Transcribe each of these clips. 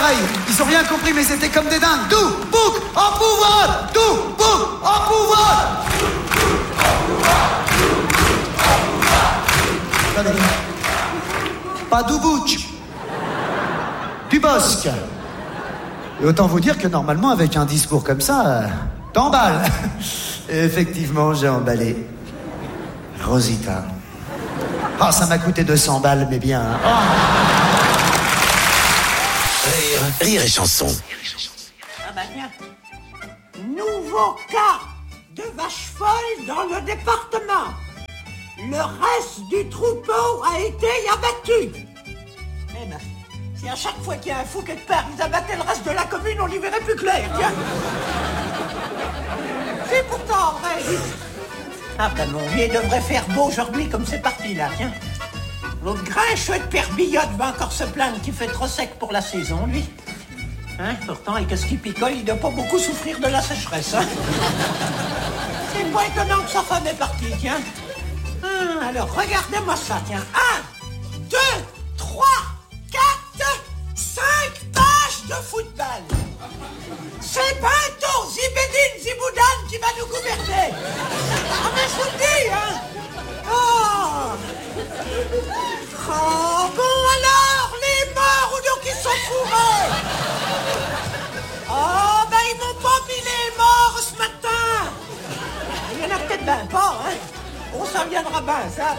pareil. Ils ont rien compris, mais c'était comme des dingues. Tout, bouc, en pouvoir. Tout, bouc, en pouvoir. Attendez. Pas du bouc. Du bosque. Et autant vous dire que normalement, avec un discours comme ça, t'emballes. Et effectivement, j'ai emballé. Rosita. Ah, ça m'a coûté 200 balles, mais bien. Hein. Oh. Rire et chanson. Ah bah tiens. Nouveau cas de vache folle dans le département. Le reste du troupeau a été abattu. Eh ben, si à chaque fois qu'il y a un fou quelque part, ils abattaient le reste de la commune, on y verrait plus clair, tiens. C'est pourtant vrai. Ah ben non, il devrait faire beau aujourd'hui comme c'est parti là, tiens. L'autre grincheux de Père Billotte va encore se plaindre qu'il fait trop sec pour la saison, lui. Hein, pourtant, avec ce qu'il picole, il ne doit pas beaucoup souffrir de la sécheresse, hein. C'est pas étonnant que sa femme est partie, tiens. Alors, regardez-moi ça, tiens. 1, 2, 3, 4, 5 pages de football. C'est bientôt Zibedine Ziboudan qui va nous gouverner. Ah mais je vous le dis, hein. Oh bon alors, les morts ou donc ils sont fourrés. Oh ben ils m'ont pas mis les morts ce matin. Il y en a peut-être ben pas, hein. On s'en viendra ben, ça.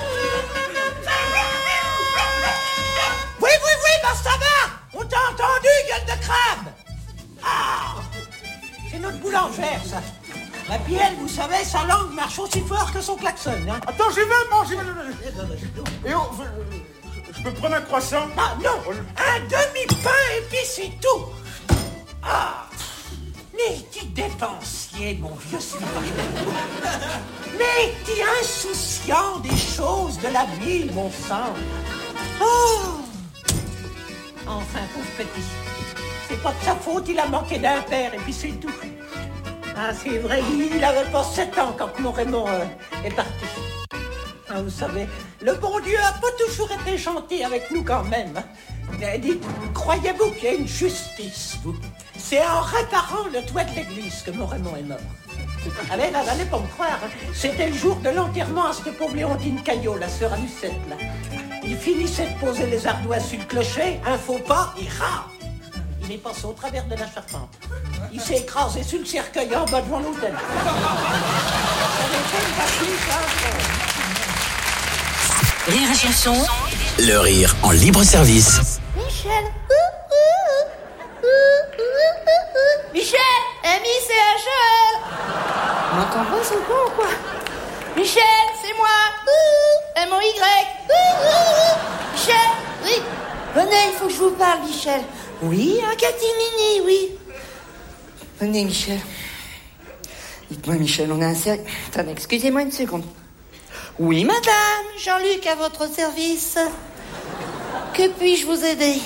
Oui, ben ça va. On t'a entendu, gueule de crabe. Ah, c'est notre boulangère, ça. La pielle, vous savez, sa langue marche aussi fort que son klaxon, hein. Attends, j'y vais, manger. Et je peux prendre un croissant? Ah non, un demi-pain et puis c'est tout. Ah, mais t'es dépensier, mon vieux Sylvain. Mais t'es insouciant des choses de la vie, mon sang. Oh. Enfin, pauvre petit. C'est pas de sa faute, il a manqué d'un père et puis c'est tout. Ah, c'est vrai, il avait pas 7 ans quand mon Raymond est parti. Ah, vous savez, le bon Dieu a pas toujours été gentil avec nous quand même. Mais dites, croyez-vous qu'il y a une justice, vous? C'est en réparant le toit de l'église que mon Raymond est mort. Ah ben, là, allez pas me croire, hein. C'était le jour de l'enterrement à cette pauvre Léontine Caillot, la sœur à Lucette, là. Il finissait de poser les ardoises sur le clocher, un faux pas, il rame. Il est passé au travers de la charpente. Il s'est écrasé sur le cercueil en bas devant l'hôtel. Rire et chanson. Le rire en libre service. Michel. Michel. M-I-C-H-E-L. On m'entend pas, c'est quoi ou quoi? Michel, c'est moi. M-O-Y. Michel, oui. Venez, il faut que je vous parle, Michel. Oui, un catimini, oui. Venez, Michel. Dites-moi, Michel, on a un sérieux... Attendez, excusez-moi une seconde. Oui, madame, Jean-Luc à votre service. Que puis-je vous aider?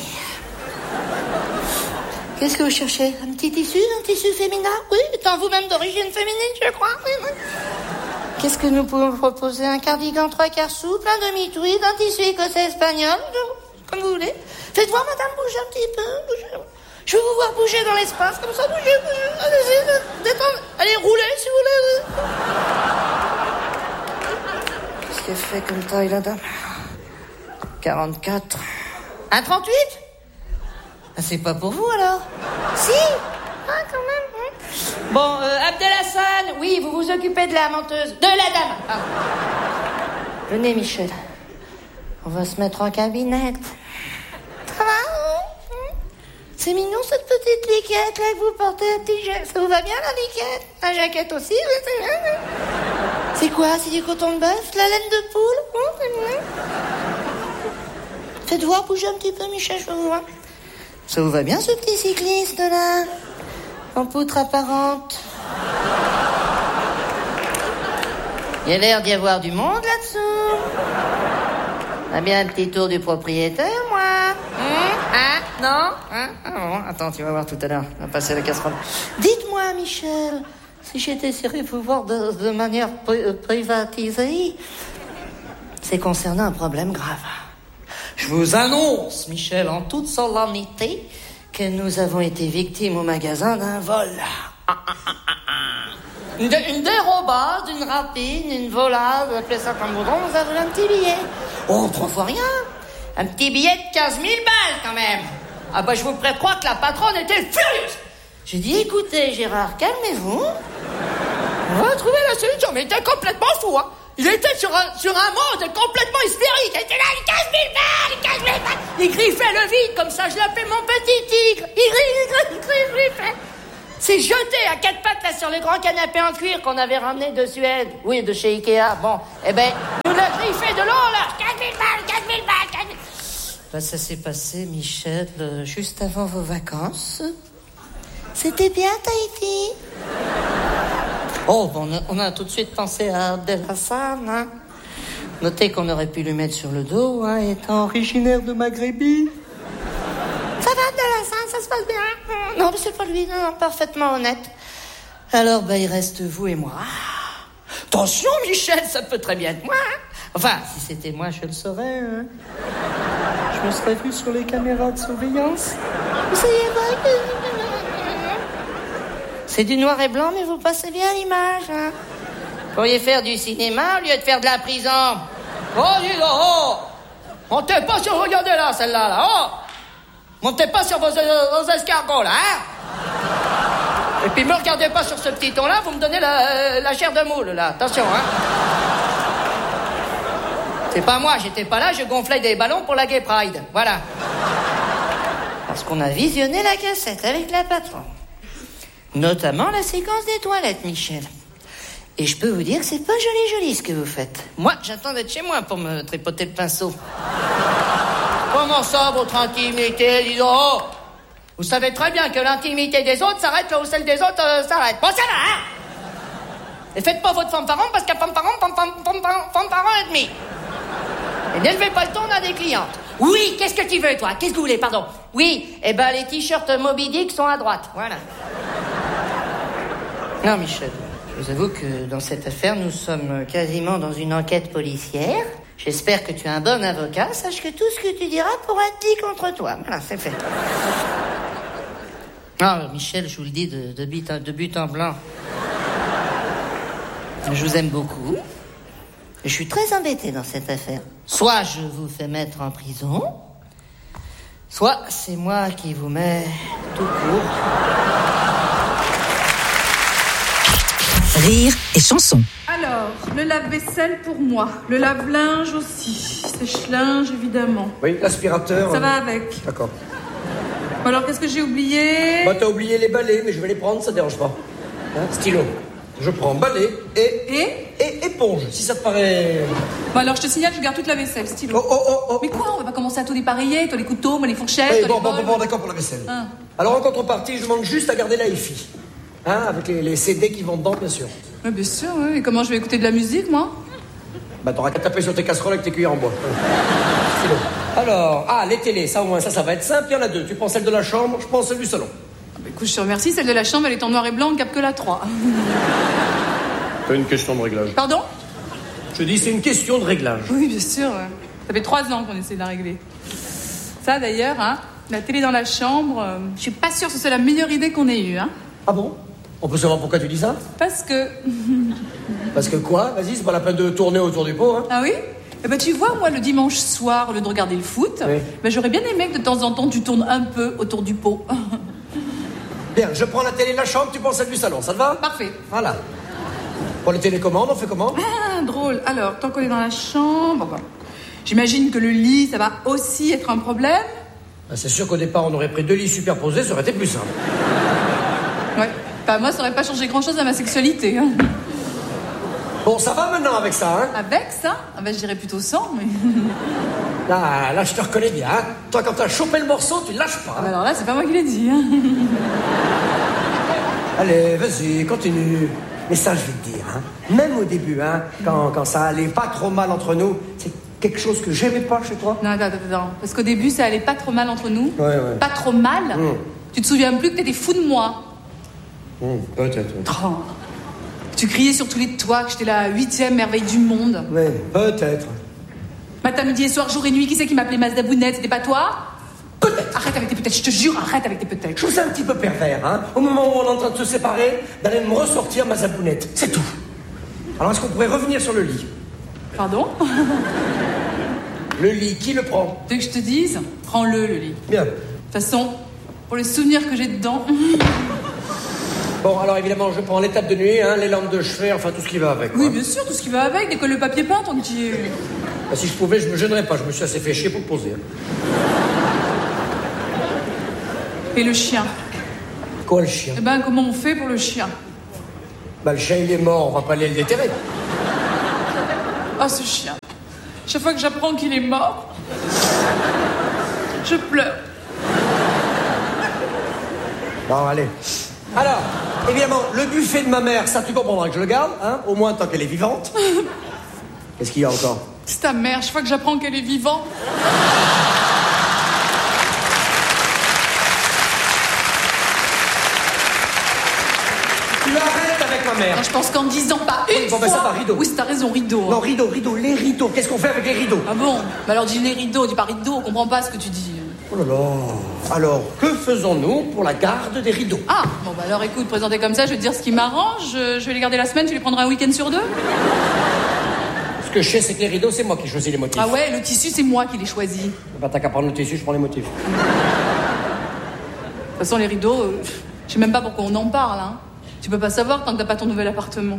Qu'est-ce que vous cherchez? Un petit tissu féminin? Oui, étant vous-même d'origine féminine, je crois. Oui. Qu'est-ce que nous pouvons vous proposer? Un cardigan 3/4 souple, un demi-tweed, un tissu écossais espagnol, comme vous voulez. Faites voir, madame, bougez un petit peu. Je veux vous voir bouger dans l'espace, comme ça, bougez. Allez-y, détendez. Allez, roulez, si vous voulez. Qu'est-ce qu'elle fait comme taille, la dame? 44. Un 38? Ah, c'est pas pour vous, alors? Si. Ah, quand même. Bon, Abdelhassan, oui, vous vous occupez de la menteuse. De la dame. Ah. Venez, Michel. On va se mettre en cabinette. Ça va? C'est mignon, cette petite liquette, là, que vous portez un petit jet. Ça vous va bien, la liquette? La jaquette aussi, oui, c'est bien. C'est quoi? C'est du coton de bœuf? La laine de poule? C'est bien. Faites voir, bougez un petit peu, Michel, je veux vous voir. Ça vous va bien, ce petit cycliste, là? En poutre apparente. Il y a l'air d'y avoir du monde, là-dessous. On a bien un petit tour du propriétaire, moi. Non? Bon, attends, tu vas voir tout à l'heure. On va passer à la casserole. Dites-moi, Michel, si j'étais serré vous voir de manière privatisée, c'est concernant un problème grave. Je vous annonce, Michel, en toute solennité, que nous avons été victimes au magasin d'un vol. Une dérobade, une rapine, une volade, appelez ça comme vous voulez, on nous a volé un petit billet. Oh, 3 fois rien. Un petit billet de 15 000 balles, quand même. Ah bah, je vous ferais croire que la patronne était furieuse. J'ai dit, écoutez, Gérard, calmez-vous. On va trouver la solution. Mais il était complètement fou, hein. Il était sur un mode complètement hystérique. Il était là, les 15 000 balles, les 15 000 balles. Il griffait le vide, comme ça, je l'appelais mon petit tigre. Il griffait. C'est jeté à 4 pattes, là, sur les grands canapés en cuir qu'on avait ramenés de Suède. Oui, de chez Ikea. Bon, eh ben, nous l'a griffé de l'eau, là. 15 000 balles, 15 000 balles, 15 000... Ben, ça s'est passé, Michel, juste avant vos vacances. C'était bien, Tahiti? Oh, bon, on a tout de suite pensé à Abdel-Hassan, hein. Notez qu'on aurait pu lui mettre sur le dos, hein, étant originaire de Maghrébie. Ça va, Abdel-Hassan, ça se passe bien? Non, mais c'est pas lui, non, parfaitement honnête. Alors, ben, il reste vous et moi. Attention, Michel, ça peut très bien être moi, hein. Enfin, si c'était moi, je le saurais, hein. Je me serais vu sur les caméras de surveillance. Vous savez pas. C'est du noir et blanc, mais vous passez bien l'image, hein. Vous pourriez faire du cinéma au lieu de faire de la prison. Oh, dis donc, oh. Montez pas sur... Regardez là, celle-là, là, oh. Montez pas sur vos escargots, là, hein. Et puis me regardez pas sur ce petit ton-là, vous me donnez la chair de moule, là. Attention, hein. C'est pas moi, j'étais pas là, je gonflais des ballons pour la Gay Pride. Voilà. Parce qu'on a visionné la cassette avec la patronne. Notamment la séquence des toilettes, Michel. Et je peux vous dire que c'est pas joli ce que vous faites. Moi, j'attends d'être chez moi pour me tripoter le pinceau. Comment ça, votre intimité, dis donc? Oh, vous savez très bien que l'intimité des autres s'arrête là où celle des autres s'arrête. Bon, ça va, hein? Et faites pas votre fanfaron parce qu'à fanfaron et demi. Et n'élevez pas le ton à des clientes. Oui, qu'est-ce que tu veux, toi? Qu'est-ce que vous voulez, pardon? Oui, eh ben les t-shirts Moby Dick sont à droite, voilà. Non, Michel, je vous avoue que dans cette affaire, nous sommes quasiment dans une enquête policière. J'espère que tu es un bon avocat. Sache que tout ce que tu diras pourra être dit contre toi. Voilà, c'est fait. Ah, Michel, je vous le dis de but en blanc. Je vous aime beaucoup. Je suis très embêté dans cette affaire. Soit je vous fais mettre en prison, soit c'est moi qui vous mets tout court. Rire et chanson. Alors, le lave-vaisselle pour moi, le lave-linge aussi, sèche-linge évidemment. Oui, l'aspirateur. Ça va avec. D'accord. Alors, qu'est-ce que j'ai oublié? Bah, t'as oublié les balais, mais je vais les prendre, ça te dérange pas. Hein, stylo. Je prends balai et éponge, si ça te paraît... Bon, alors, je te signale, je garde toute la vaisselle, stylo. Oh. Mais quoi? On va pas commencer à tout dépareiller, toi les couteaux, moi les fourchettes, Bon, d'accord pour la vaisselle. Ah. Alors, en contrepartie, je demande juste à garder la hi-fi. Hein, avec les CD qui vont dedans, bien sûr. Ouais, bien sûr, oui. Et comment je vais écouter de la musique, moi? Bah, t'auras qu'à taper sur tes casseroles avec tes cuillères en bois. Stylo. Alors, les télés, ça au moins, ça va être simple, il y en a 2. Tu prends celle de la chambre, je prends celle du salon. Bah, écoute, je te remercie, celle de la chambre, elle est en noir et blanc, on capte que la 3. C'est une question de réglage. Pardon? Je dis, c'est une question de réglage. Oui, bien sûr. Ouais. Ça fait 3 ans qu'on essaie de la régler. Ça, d'ailleurs, hein, la télé dans la chambre, je suis pas sûre que ce soit la meilleure idée qu'on ait eue, hein. Ah bon? On peut savoir pourquoi tu dis ça? Parce que... Parce que quoi? Vas-y, c'est pas la peine de tourner autour du pot, hein. Ah oui? Eh ben, tu vois, moi, le dimanche soir, au lieu de regarder le foot, oui. Ben, j'aurais bien aimé que de temps en temps, tu tournes un peu autour du pot. Bien, je prends la télé de la chambre, tu prends celle du salon, ça te va? Parfait. Voilà. Pour les télécommandes, on fait comment? Ah, drôle. Alors, tant qu'on est dans la chambre, j'imagine que le lit, ça va aussi être un problème. Ben, c'est sûr qu'au départ, on aurait pris 2 lits superposés, ça aurait été plus simple. Ouais. Bah, moi, ça aurait pas changé grand-chose à ma sexualité. Hein. Bon, ça va maintenant avec ça, hein? Avec ça? Ah ben, je dirais plutôt sans, mais... Là, je te reconnais bien, hein? Toi, quand t'as chopé le morceau, tu le lâches pas. Ah, bah alors là, c'est pas moi qui l'ai dit, hein. Allez, vas-y, continue. Mais ça, je vais te dire, hein? Même au début, hein? Quand ça allait pas trop mal entre nous, c'est quelque chose que j'aimais pas chez toi. Non. Parce qu'au début, ça allait pas trop mal entre nous. Ouais. Pas trop mal? Tu te souviens plus que t'étais fou de moi? Peut-être. Oh. Tu criais sur tous les toits que j'étais la 8e merveille du monde. Ouais, peut-être. Matin, midi et soir, jour et nuit, qui c'est qui m'appelait Mazda Bounette? C'était pas toi? Peut-être. Arrête arrête avec tes peut-être, je te jure, arrête avec tes peut-être. Je trouve ça un petit peu pervers, hein. Au moment où on est en train de se séparer, d'aller me ressortir ma zabounette. C'est tout. Alors, est-ce qu'on pourrait revenir sur le lit? Pardon? Le lit, qui le prend? Tu veux que je te dise? Prends-le, le lit. Bien. De toute façon, pour les souvenirs que j'ai dedans... Bon, alors évidemment, je prends les tables de nuit, hein, les lampes de chevet, enfin tout ce qui va avec. Oui, quoi. bien sûr, tout ce qui va avec, décolle le papier peint tant que tu y es. Bah, si je pouvais, je me gênerais pas, je me suis assez fait chier pour me poser. Et le chien? Quoi, le chien? Eh ben, comment on fait pour le chien? Bah, le chien, il est mort, on va pas aller le déterrer. Oh, ce chien. Chaque fois que j'apprends qu'il est mort, je pleure. Bon, allez. Alors, évidemment, le buffet de ma mère, ça tu comprendras que je le garde, hein, au moins tant qu'elle est vivante. Qu'est-ce qu'il y a encore? C'est ta mère, chaque fois que j'apprends qu'elle est vivante. Tu arrêtes avec ma mère. Je pense qu'en 10 ans, pas une bon, fois... ben ça va, rideau. Oui, t'as raison, rideau. Non, rideau, les rideaux. Qu'est-ce qu'on fait avec les rideaux? Ah bon? Bah alors dis les rideaux, dis pas rideau, on comprend pas ce que tu dis. Oh là là. Alors, que faisons-nous pour la garde des rideaux? Ah, bon bah alors écoute, présenté comme ça, je vais te dire ce qui m'arrange. Je vais les garder la semaine, tu les prendras un week-end sur 2? Ce que je sais, c'est que les rideaux, c'est moi qui choisis les motifs. Ah ouais, le tissu, c'est moi qui l'ai choisi. Bah, t'as qu'à prendre le tissu, je prends les motifs. De toute façon, les rideaux, je sais même pas pourquoi on en parle, hein. Tu peux pas savoir tant que t'as pas ton nouvel appartement.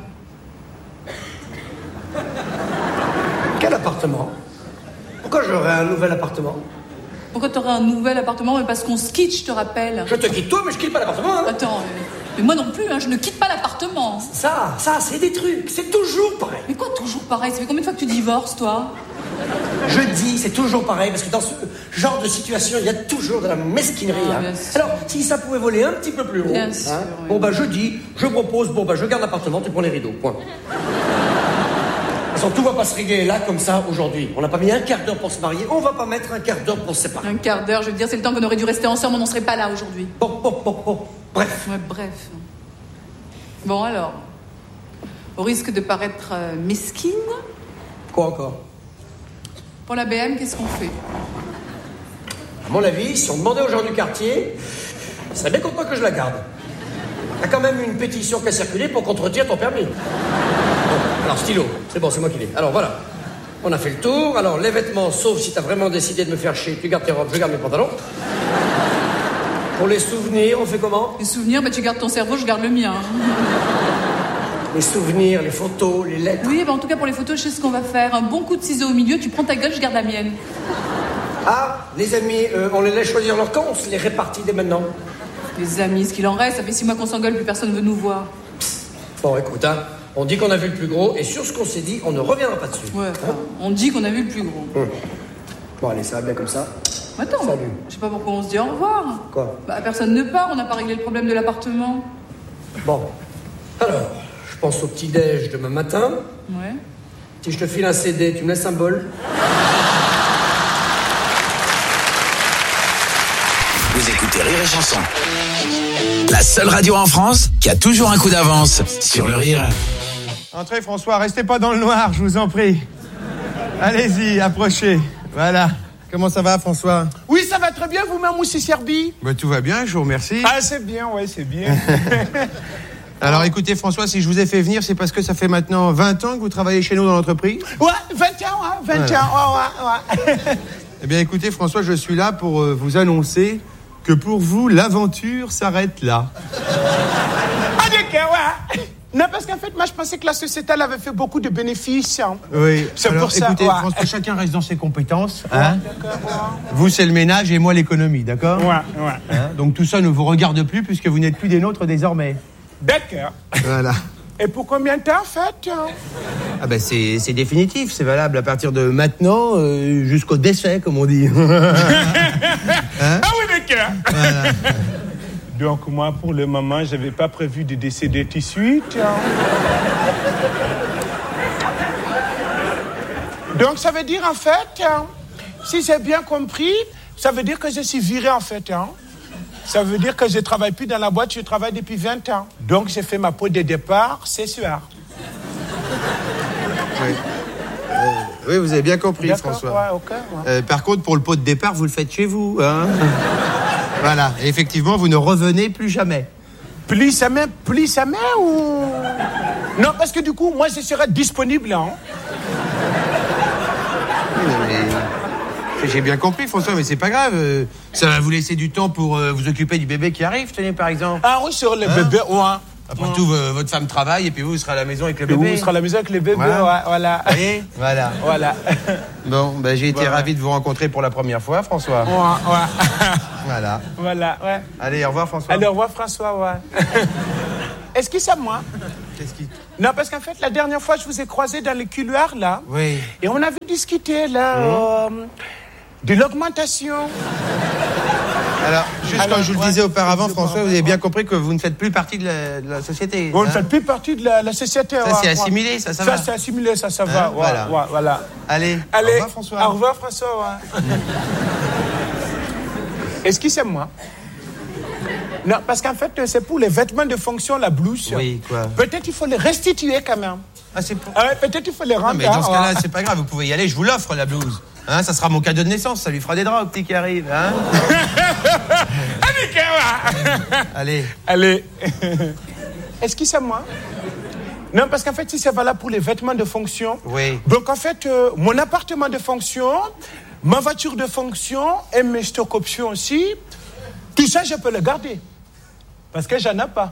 Quel appartement? Pourquoi j'aurais un nouvel appartement? Pourquoi t'aurais un nouvel appartement? Mais parce qu'on se quitte, je te rappelle. Je te quitte toi, mais je quitte pas l'appartement, hein. Attends, mais moi non plus, hein, je ne quitte pas l'appartement. Ça, c'est des trucs, c'est toujours pareil. Mais quoi, toujours pareil? Ça fait combien de fois que tu divorces, toi? Je dis, c'est toujours pareil, parce que dans ce genre de situation, il y a toujours de la mesquinerie. Ah, hein. bien sûr. Alors, si ça pouvait voler un petit peu plus haut, Bien sûr, oui. bon, bah, je dis, je propose, bon, bah, je garde l'appartement, tu prends les rideaux, point. De toute façon, tout va pas se régler là, comme ça, aujourd'hui. On n'a pas mis un quart d'heure pour se marier, on va pas mettre un quart d'heure pour se séparer. Un quart d'heure, je veux dire, c'est le temps qu'on aurait dû rester ensemble, on n'en serait pas là aujourd'hui. Bon. Bref. Ouais, bref. Bon, alors, au risque de paraître mesquine, Quoi encore? pour la BM, qu'est-ce qu'on fait? À mon avis, si on demandait aux gens du quartier, ils seraient bien contents que je la garde. Il y a quand même une pétition qui a circulé pour qu'on te retire ton permis. Bon, alors stylo, c'est bon, c'est moi qui l'ai. Alors voilà, on a fait le tour. Alors les vêtements, sauf si t'as vraiment décidé de me faire chier, tu gardes tes robes, je garde mes pantalons. Pour les souvenirs, on fait comment? Les souvenirs, bah tu gardes ton cerveau, je garde le mien. Les souvenirs, les photos, les lettres. Oui, bah en tout cas pour les photos, je sais ce qu'on va faire. Un bon coup de ciseau au milieu, tu prends ta gueule, je garde la mienne. Ah, les amis, on les laisse choisir leur camp, on se les répartit dès maintenant. Les amis, ce qu'il en reste, ça fait 6 mois qu'on s'engueule, plus personne veut nous voir. Bon, écoute, hein, on dit qu'on a vu le plus gros, et sur ce qu'on s'est dit, on ne reviendra pas dessus. Ouais, enfin, on dit qu'on a vu le plus gros. Bon, allez, ça va bien comme ça. Attends, Salut. je sais pas pourquoi on se dit au revoir. Quoi? Bah personne ne part, on n'a pas réglé le problème de l'appartement. Bon, alors, je pense au petit-déj demain matin. Ouais. Si je te file un CD, tu me laisses un bol? Vous écoutez Rire et Chanson. La seule radio en France qui a toujours un coup d'avance sur le rire. Entrez François, restez pas dans le noir, je vous en prie. Allez-y, approchez. Voilà. Comment ça va François? Oui, ça va très bien, vous-même, Moussi Serbi? Bah, tout va bien, je vous remercie. Ah, c'est bien, ouais, c'est bien. Alors écoutez François, si je vous ai fait venir, c'est parce que ça fait maintenant 20 ans que vous travaillez chez nous dans l'entreprise? Ouais, 20 ans, hein, 20 Voilà. ans, ouais. Eh bien écoutez François, je suis là pour vous annoncer que pour vous, l'aventure s'arrête là. Ah, d'accord, ouais. Non, parce qu'en fait, moi, je pensais que la société, elle avait fait beaucoup de bénéfices. Hein. Oui, C'est alors, pour ça, écoutez ouais. François, chacun reste dans ses compétences. Hein. D'accord, ouais. Vous, c'est le ménage et moi, l'économie, d'accord? Ouais. Hein, donc tout ça ne vous regarde plus puisque vous n'êtes plus des nôtres désormais. D'accord. Voilà. Et pour combien de temps, en fait? Ah ben c'est définitif, c'est valable à partir de maintenant jusqu'au décès, comme on dit. Hein? Ah oui, d'accord. Voilà. Donc, moi, pour le moment, je n'avais pas prévu de décéder tout de suite. Hein. Donc, ça veut dire, en fait, hein, si j'ai bien compris, ça veut dire que je suis viré, en fait. Hein. Ça veut dire que je ne travaille plus dans la boîte, je travaille depuis 20 ans. Donc, j'ai fait ma peau de départ ce soir. Oui. Oui, vous avez bien compris, D'accord, François. ouais, ok, ouais. Par contre, pour le pot de départ, vous le faites chez vous, hein? Voilà, et effectivement, vous ne revenez plus jamais. Plus jamais ou... Non, parce que du coup, moi, je serai disponible, hein. Oui, non, mais... J'ai bien compris, François, mais c'est pas grave. Ça va vous laisser du temps pour vous occuper du bébé qui arrive, tenez, par exemple. Ah oui, sur le bébé, ouais. Après tout, votre femme travaille et puis vous serez à la maison avec le Et bébé. vous serez à la maison avec le bébé, Voilà. ouais, voilà. Vous voyez ? Voilà. Voilà. Bon, ben, j'ai été Voilà. ravi de vous rencontrer pour la première fois, François. Ouais. Voilà. Voilà, ouais. Allez, au revoir, François. Allez, au revoir, François, ouais. Est-ce que c'est moi? Qu'est-ce qui... Non, parce qu'en fait, la dernière fois, je vous ai croisé dans les couloirs, là. Oui. Et on avait discuté, là, de l'augmentation. Alors, juste Alors, comme je vous le ouais. disais auparavant, Je François, vois. vous avez bien compris que vous ne faites plus partie de la société. Vous ne hein. faites plus partie de la société. Ça, ouais, c'est ouais. assimilé, ça va. Ça, c'est assimilé, ça va. Hein, voilà. Ouais, voilà. Allez, Allez, au revoir, François. Au revoir, François, ouais. Excusez-moi. Non, parce qu'en fait, c'est pour les vêtements de fonction, la blouse. Oui, quoi. Peut-être il faut les restituer quand même. Ah, c'est pour... Ah ouais, peut-être il faut les rendre. Non, mais dans ce hein, cas-là, ouais. c'est pas grave, vous pouvez y aller, je vous l'offre, la blouse. Hein, ça sera mon cadeau de naissance, ça lui fera des draps au petit qui arrive. Hein. Allez. Allez. Excusez-moi. Non, parce qu'en fait, si c'est valable pour les vêtements de fonction. Oui. Donc, en fait, mon appartement de fonction, ma voiture de fonction et mes stock options aussi, tout ça, je peux le garder. Parce que j'en ai pas.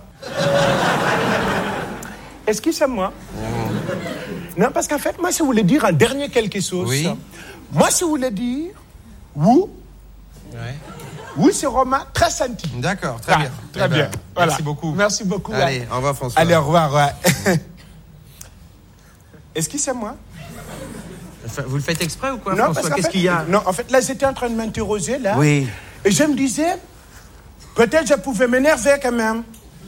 Excusez-moi. Non, parce qu'en fait, moi, si vous voulez dire en dernier quelque chose, Oui. moi, si vous voulez dire, oui, Ouais. oui, c'est Romain, très senti. D'accord, très Ah, bien. Très Eh ben, bien. Voilà. Merci beaucoup. Merci beaucoup. Allez, ouais. au revoir, François. Allez, au revoir, ouais. Excusez-moi. Enfin, vous le faites exprès ou quoi, Non, François? parce qu'en Qu'est-ce fait, qu'il y a? Non, en fait, là, j'étais en train de m'interroger, là. Oui. Et je me disais, peut-être je pouvais m'énerver quand même.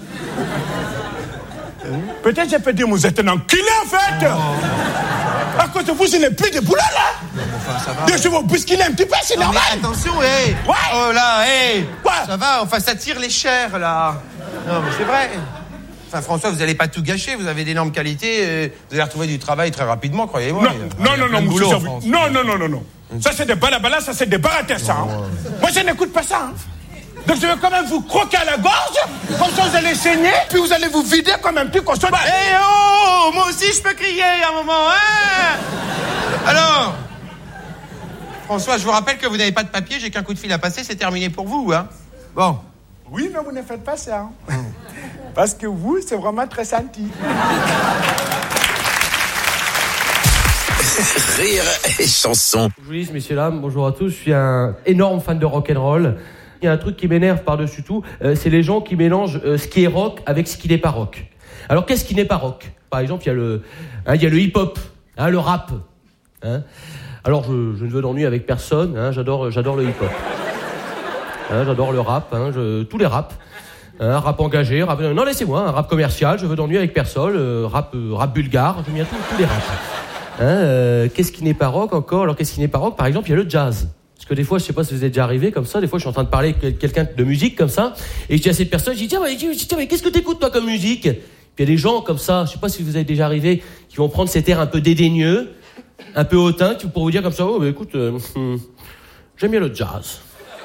Peut-être je peux dire, vous êtes un enculé, en fait. À cause de vous, je n'ai plus de boulot, là. Enfin, ça va. Donc, je vais vous bousculer un petit peu, c'est Non, normal. mais attention, hé! Ouais. Oh là, hé! Quoi? Ça va, enfin, ça tire les chairs, là. Non, mais c'est vrai. Enfin, François, vous n'allez pas tout gâcher, vous avez d'énormes qualités, vous allez retrouver du travail très rapidement, croyez-moi. Non, Il y a plein de boulot en monsieur France. Non. Ça, c'est des balabala, ça, c'est des baratas, ça. Hein. Moi, je n'écoute pas ça. Hein. Donc, je vais quand même vous croquer à la gorge, comme ça, vous allez saigner, puis vous allez vous vider comme un petit cochon. Eh oh! Moi aussi, je peux crier à un moment, hein? Alors, François, je vous rappelle que vous n'avez pas de papier, j'ai qu'un coup de fil à passer, c'est terminé pour vous, hein? Bon. Oui, mais vous ne faites pas ça. Hein. Parce que vous, c'est vraiment très senti. Rire et chanson. Je vous dis, messieurs, dames, bonjour à tous. Je suis un énorme fan de rock'n'roll. Il y a un truc qui m'énerve par-dessus tout, c'est les gens qui mélangent ce qui est rock avec ce qui n'est pas rock. Alors, qu'est-ce qui n'est pas rock? Par exemple, il y a le hip-hop, hein, le rap. Hein. Alors, je ne veux d'ennui avec personne. Hein, j'adore le hip-hop. Hein, j'adore le rap. Hein, tous les raps. Hein, rap engagé, rap... Non, laissez-moi, un rap commercial. Je veux d'ennui avec personne. Rap bulgare. J'aime bien tous les raps. Hein, qu'est-ce qui n'est pas rock encore? Alors, qu'est-ce qui n'est pas rock? Par exemple, il y a le jazz. Parce que des fois, je sais pas si vous êtes déjà arrivé comme ça, des fois je suis en train de parler avec quelqu'un de musique comme ça, et je dis à cette personne, je dis tiens, mais qu'est-ce que t'écoutes toi comme musique? Puis il y a des gens comme ça, je sais pas si vous êtes déjà arrivé, qui vont prendre cet air un peu dédaigneux, un peu hautain, pour vous dire comme ça, oh bah écoute, j'aime bien le jazz.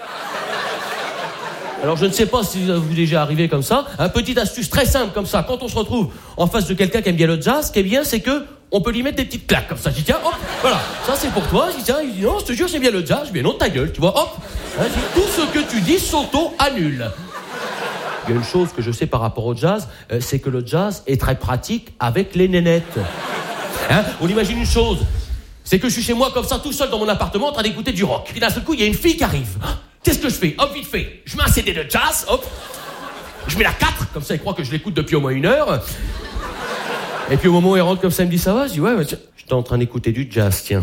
Alors je ne sais pas si vous êtes déjà arrivé comme ça, un petite astuce très simple comme ça, quand on se retrouve en face de quelqu'un qui aime bien le jazz, ce qui est bien c'est que on peut lui mettre des petites claques comme ça. Je dis tiens, hop, voilà, ça c'est pour toi. Je dis tiens, il dit non, je te jure, j'aime bien le jazz. Je dis non, ta gueule, tu vois, hop. Hein, je dis, tout ce que tu dis s'auto-annule. Il y a une chose que je sais par rapport au jazz, c'est que le jazz est très pratique avec les nénettes. Hein, on imagine une chose, c'est que je suis chez moi comme ça, tout seul dans mon appartement, en train d'écouter du rock. Puis d'un seul coup, il y a une fille qui arrive. Qu'est-ce que je fais? Hop, vite fait. Je mets un CD de jazz, hop. Je mets la 4, comme ça, il croit que je l'écoute depuis au moins 1 heure. Et puis au moment où elle rentre comme ça, elle me dit ça va? Je dis ouais, j'étais en train d'écouter du jazz, tiens.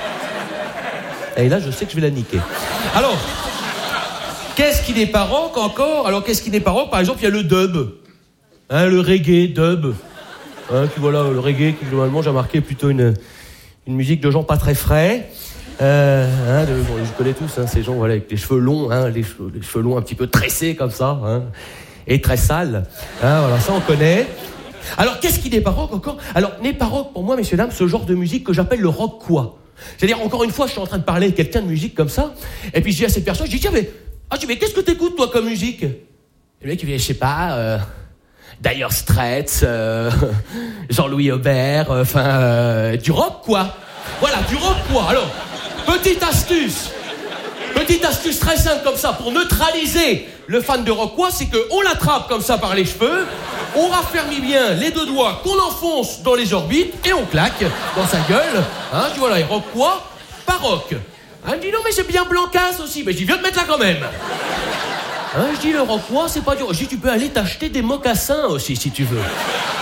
Et là, je sais que je vais la niquer. Alors, qu'est-ce qui n'est pas rock encore? Alors, qu'est-ce qui n'est pas rock? Par exemple, il y a le dub. Hein, le reggae, dub. Hein, puis voilà, le reggae, qui globalement, j'ai remarqué, plutôt une musique de gens pas très frais. Bon, je connais tous, hein, ces gens voilà, avec les cheveux longs, hein, les cheveux longs un petit peu tressés comme ça, hein, et très sales. Hein, voilà, ça on connaît. Alors, qu'est-ce qui n'est pas rock encore? Alors, n'est pas rock pour moi, messieurs, dames, ce genre de musique que j'appelle le rock quoi. C'est-à-dire, encore une fois, je suis en train de parler avec quelqu'un de musique comme ça, et puis je dis à cette personne, je dis, tiens, mais Ah, je dis, mais qu'est-ce que t'écoutes, toi, comme musique? Et le mec, il dit, je sais pas, Dire Straits, Jean-Louis Aubert, du rock, quoi. Voilà, du rock, quoi. Alors, petite astuce très simple comme ça, pour neutraliser le fan de rock, quoi, c'est qu'on l'attrape comme ça par les cheveux, on raffermit bien les deux doigts, qu'on enfonce dans les orbites, et on claque dans sa gueule. Hein, je dis, voilà, et rock, quoi? Pas rock. Hein, il me dit, non, mais c'est bien Blancas aussi. Mais je dis, viens te mettre là quand même. Hein, je dis, le rock-quoi, c'est pas dur. Je dis, tu peux aller t'acheter des mocassins aussi, si tu veux.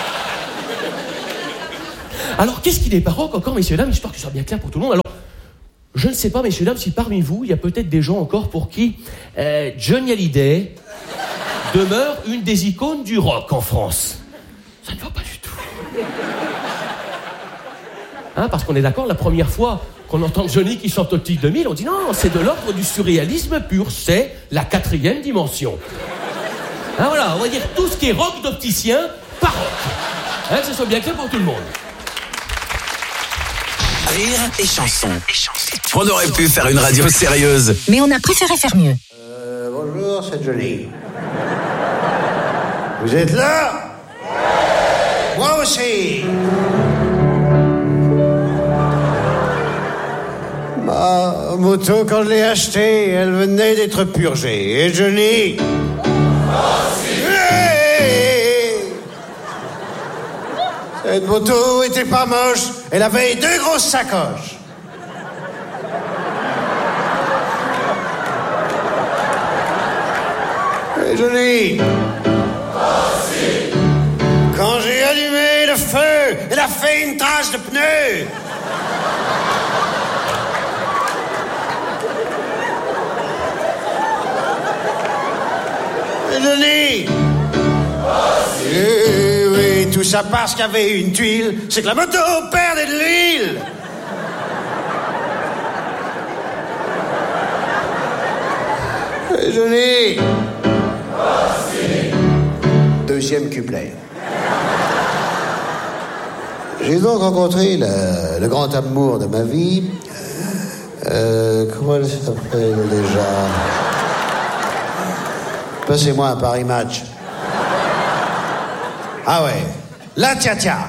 Alors, qu'est-ce qui n'est pas rock encore, messieurs, dames, histoire que ce soit bien clair pour tout le monde. Alors, je ne sais pas, messieurs, dames, si parmi vous, il y a peut-être des gens encore pour qui Johnny Hallyday demeure une des icônes du rock en France. Ça ne va pas du tout. Hein, parce qu'on est d'accord, la première fois qu'on entend Johnny qui chante Optique 2000, on dit non, c'est de l'ordre du surréalisme pur, c'est la 4e dimension. Hein, voilà, on va dire tout ce qui est rock d'opticien, pas rock. Hein, que ce soit bien clair pour tout le monde. Rire et chanson. On aurait pu faire une radio sérieuse. Mais on a préféré faire mieux. Bonjour, c'est Johnny. Vous êtes là? Moi aussi. Ma moto, quand je l'ai achetée, elle venait d'être purgée. Et Johnny? Hey! Cette moto était pas moche. Elle avait 2 grosses sacoches. Et Johnny? Quand j'ai allumé le feu, elle a fait une trace de pneu. Johnny? Oui, tout ça parce qu'il y avait une tuile. C'est que la moto perdait de l'huile. Johnny? 2e couplet. J'ai donc rencontré le grand amour de ma vie. Comment elle s'appelle déjà? Passez-moi un Paris Match. Ah ouais, la Tia-Tia.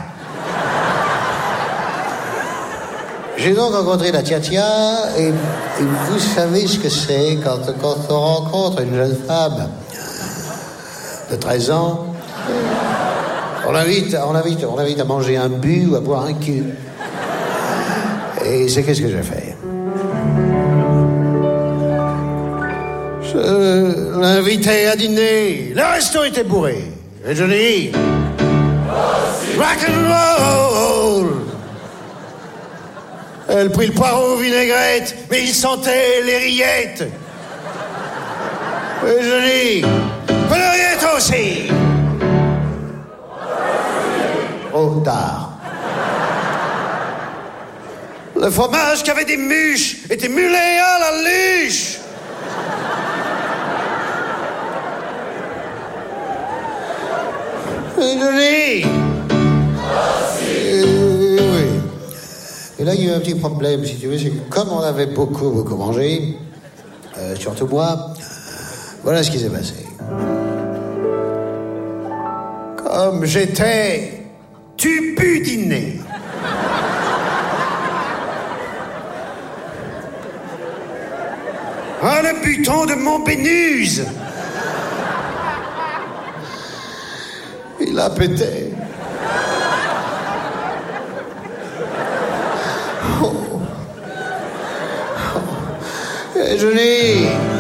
J'ai donc rencontré la Tia-Tia et vous savez ce que c'est quand on rencontre une jeune femme de 13 ans. On l'invite à manger un bu ou à boire un cul. Et c'est qu'est-ce que j'ai fait? Je l'invitais à dîner. Le resto était bourré. Et je dis... rock and roll. Elle prit le poireau vinaigrette, mais il sentait les rillettes. Et je dis... Peluriette aussi. Trop tard. Le fromage qui avait des mûches était mulé à la luche. Johnny? Oui. Et là, il y a eu un petit problème, si tu veux, c'est que comme on avait beaucoup mangé, surtout moi, voilà ce qui s'est passé. Comme j'étais tubudiné. Ah, le buton de mon Bénuse! Il a pété. Oh. Et Johnny?